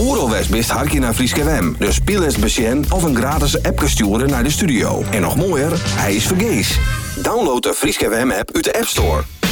Oerol West best hartje naar Frieske FM. Dus speel eens besjen of een gratis app sturen naar de studio. En nog mooier, hij is vergees. Download de Frieske FM app uit de App Store.